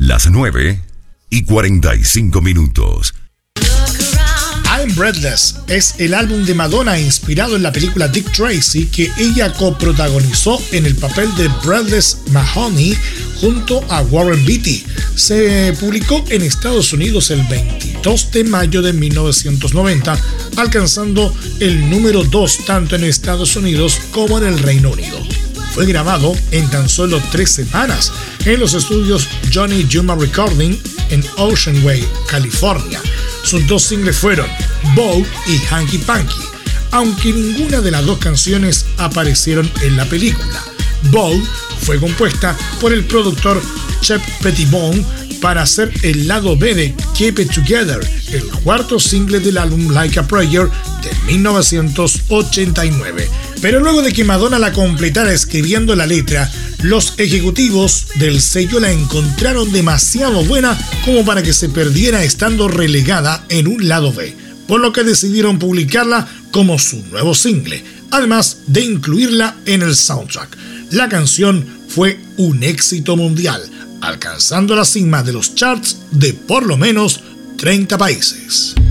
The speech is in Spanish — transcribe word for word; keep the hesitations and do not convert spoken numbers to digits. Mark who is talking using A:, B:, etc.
A: las nueve y cuarenta y cinco minutos.
B: I'm Breathless es el álbum de Madonna inspirado en la película Dick Tracy que ella coprotagonizó en el papel de Breathless Mahoney junto a Warren Beatty. Se publicó en Estados Unidos el veintidós de mayo de mil novecientos noventa, alcanzando el número dos tanto en Estados Unidos como en el Reino Unido. Fue grabado en tan solo tres semanas en los estudios Johnny Yuma Recording en Ocean Way, California. Sus dos singles fueron Vogue y Hanky Panky, aunque ninguna de las dos canciones aparecieron en la película. Vogue fue compuesta por el productor Shep Pettibone para hacer el lado B de Keep It Together, el cuarto single del álbum Like a Prayer de mil novecientos ochenta y nueve. Pero luego de que Madonna la completara escribiendo la letra, los ejecutivos del sello la encontraron demasiado buena como para que se perdiera estando relegada en un lado B, por lo que decidieron publicarla como su nuevo single, además de incluirla en el soundtrack. La canción fue un éxito mundial, alcanzando la cima de los charts de por lo menos treinta países.